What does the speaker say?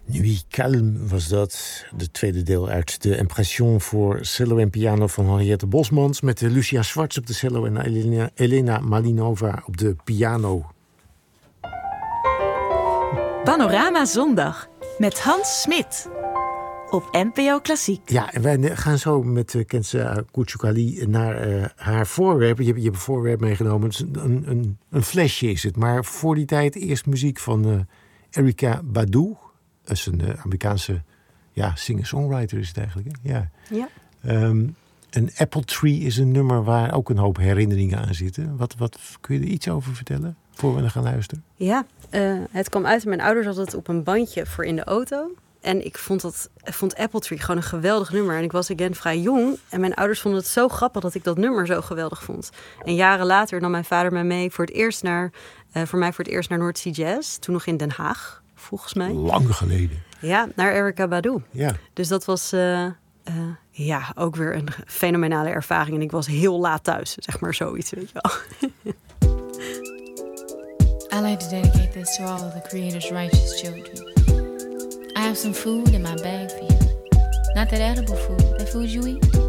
Nuit Calme was dat. De tweede deel uit de Impression voor cello en piano van Henriette Bosmans. Met Lucia Swartz op de cello en Elena Malinova op de piano. Panorama Zondag met Hans Smit op NPO Klassiek. Ja, en wij gaan zo met Kenza Kouchoukali naar haar voorwerp. Je hebt een voorwerp meegenomen. Een flesje is het. Maar voor die tijd eerst muziek van Erykah Badu. Dat is een Amerikaanse singer-songwriter is het eigenlijk. Hè? Ja. Een Apple Tree is een nummer waar ook een hoop herinneringen aan zitten. Wat kun je er iets over vertellen voor we er gaan luisteren? Ja, het kwam uit. Mijn ouders hadden het op een bandje voor in de auto. En ik vond Apple Tree gewoon een geweldig nummer. En ik was vrij jong. En mijn ouders vonden het zo grappig dat ik dat nummer zo geweldig vond. En jaren later nam mijn vader mij mee voor mij voor het eerst naar North Sea Jazz. Toen nog in Den Haag, volgens mij. Lang geleden. Ja, naar Erykah Badu. Ja. Dus dat was ook weer een fenomenale ervaring. En ik was heel laat thuis, zeg maar zoiets, weet je wel. I like to dedicate this to all of the Creator's righteous children. I have some food in my bag for you. Not that edible food, that food you eat.